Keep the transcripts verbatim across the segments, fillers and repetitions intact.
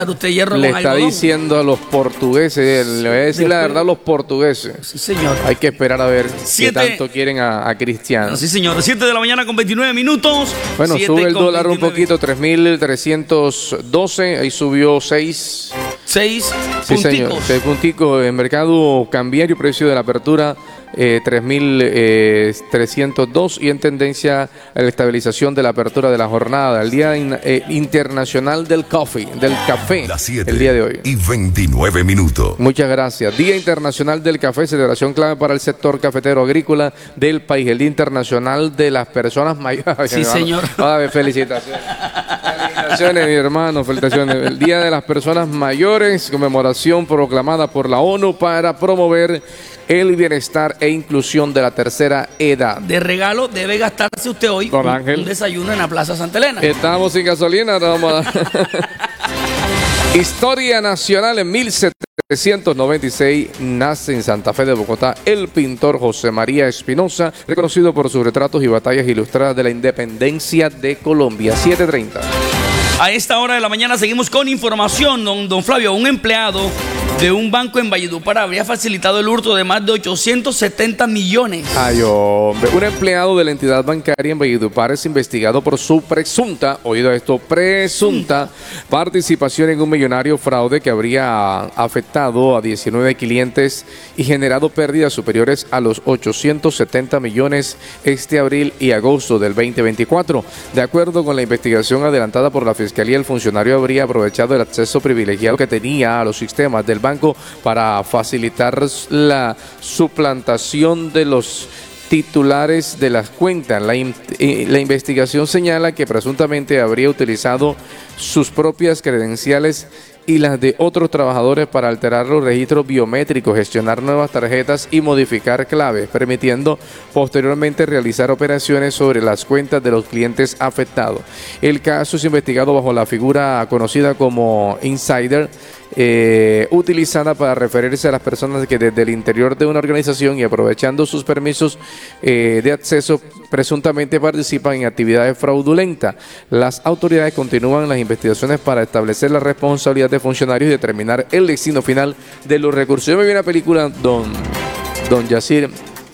usted hierro Le con está algodón. diciendo a los portugueses, le voy a decir la verdad a los portugueses. Sí, señor. Hay que esperar a ver Siete. qué tanto quieren a, a Cristiano. Sí, señor. siete de la mañana con veintinueve minutos. Bueno, siete sube el con dólar un veintinueve. poquito, tres mil trescientos doce, ahí subió seis. Seis Sí, señor, punticos. seis punticos. En mercado cambiario, precio de la apertura eh, tres mil trescientos dos y en tendencia a la estabilización de la apertura de la jornada. El Día in- eh, Internacional del Coffee, del Café, Las siete el día de hoy. y veintinueve minutos. Muchas gracias. Día Internacional del Café, celebración clave para el sector cafetero agrícola del país. El Día Internacional de las Personas Mayores. Sí, señor. Ay, felicitaciones. Felicitaciones, mi hermano, felicitaciones. El Día de las Personas Mayores, conmemoración proclamada por la ONU para promover el bienestar e inclusión de la tercera edad. De regalo debe gastarse usted hoy Don un, Ángel. un desayuno en la Plaza Santa Elena. Estamos sin gasolina, ahora vamos a dar. Historia nacional. En mil setecientos noventa y seis nace en Santa Fe de Bogotá el pintor José María Espinosa, reconocido por sus retratos y batallas ilustradas de la independencia de Colombia. siete treinta. A esta hora de la mañana seguimos con información, don, don Flavio. Un empleado de un banco en Valledupar habría facilitado el hurto de más de ochocientos setenta millones. Ay, hombre. Un empleado de la entidad bancaria en Valledupar es investigado por su presunta, oído esto, presunta participación en un millonario fraude que habría afectado a diecinueve clientes y generado pérdidas superiores a los ochocientos setenta millones este abril y agosto del veinte veinticuatro. De acuerdo con la investigación adelantada por la Fiscalía, el funcionario habría aprovechado el acceso privilegiado que tenía a los sistemas del banco para facilitar la suplantación de los titulares de las cuentas. La, in- eh, la investigación señala que presuntamente habría utilizado sus propias credenciales y las de otros trabajadores para alterar los registros biométricos, gestionar nuevas tarjetas y modificar claves, permitiendo posteriormente realizar operaciones sobre las cuentas de los clientes afectados. El caso es investigado bajo la figura conocida como insider, eh, utilizada para referirse a las personas que desde el interior de una organización y aprovechando sus permisos eh, de acceso presuntamente participan en actividades fraudulentas. Las autoridades continúan las investigaciones para establecer la responsabilidad de funcionarios y determinar el destino final de los recursos. Yo me vi una película, don, don Yacir,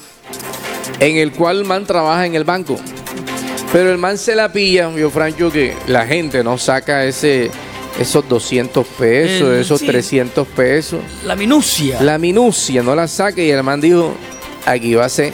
en el cual el man trabaja en el banco, pero el man se la pilla, yo Francho, que la gente no saca ese esos doscientos pesos, El- esos sí. trescientos pesos, La minucia. la minucia no la saca, y el man dijo, aquí va a ser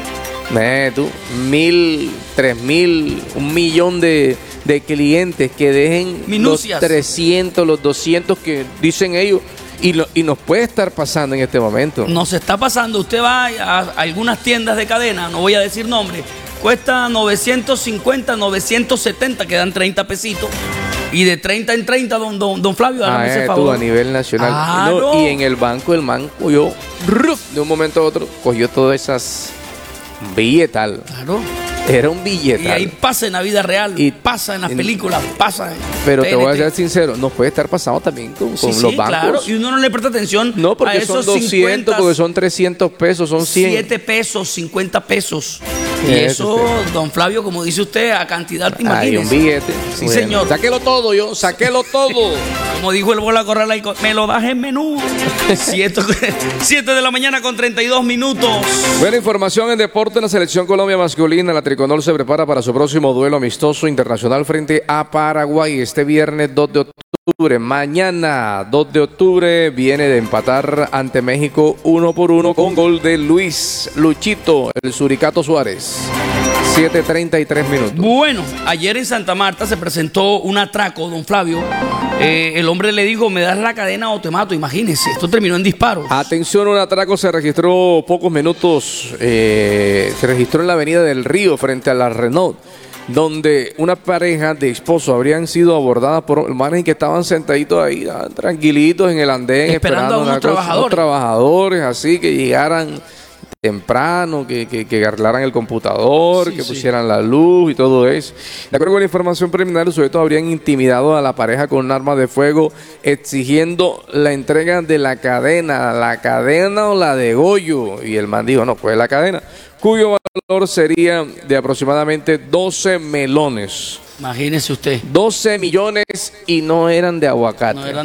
eh, tú, mil, tres mil, un millón de, de clientes que dejen Minucias. los trescientos, los doscientos que dicen ellos, y, lo, y nos puede estar pasando en este momento. Nos está pasando. Usted va a, a algunas tiendas de cadena, no voy a decir nombre, cuesta novecientos cincuenta, novecientos setenta, que dan treinta pesitos. Y de treinta en treinta, don, don, don Flavio, Ah, hágame ese eh, tú, favor. a nivel nacional. Ah, No, no. Y en el banco el man cogió, ¡ruf! De un momento a otro, cogió todas esas billetal. Claro. Era un Y billetal. ahí pasa en la vida real, Y- pasa en las y- películas, pasa en Pero te voy a T N T. ser sincero, nos puede estar pasando también con, Sí, con sí, los bancos. claro. Y uno no le presta atención No, a porque son esos doscientos, cincuenta, porque son trescientos pesos, son cien. siete pesos, cincuenta pesos. Y Eso, eso, sí. don Flavio, como dice usted, a cantidad, Hay imagínese. un billete. Sí, Bueno, señor. Sáquelo todo, yo, sáquelo todo. Como dijo el bola corral ahí, me lo das en menú. Siete, siete de la mañana con treinta y dos minutos. Buena información en deporte. En la selección Colombia masculina, la tricolor se prepara para su próximo duelo amistoso internacional frente a Paraguay este viernes dos de octubre. Mañana dos de octubre viene de empatar ante México uno por uno con gol de Luis Luchito, el Suricato Suárez. siete treinta y tres minutos. Bueno, ayer en Santa Marta se presentó un atraco, don Flavio. Eh, el hombre le dijo, me das la cadena o te mato. Imagínese, esto terminó en disparos. Atención, un atraco se registró pocos minutos, eh, se registró en la avenida del Río frente a la Renault, donde una pareja de esposos habrían sido abordadas por manes que estaban sentaditos ahí, ah, tranquilitos en el andén, Esperando a una unos cosa, trabajadores. unos trabajadores así que llegaran temprano, que, que, que arreglaran el computador, Sí, que sí. pusieran la luz y todo eso. De acuerdo con la información preliminar, los sujetos habrían intimidado a la pareja con un arma de fuego, exigiendo la entrega de la cadena, la cadena o la de Goyo. Y el man dijo, no, pues la cadena, cuyo valor sería de aproximadamente doce melones. Imagínese usted. doce millones y no eran de aguacate. No eran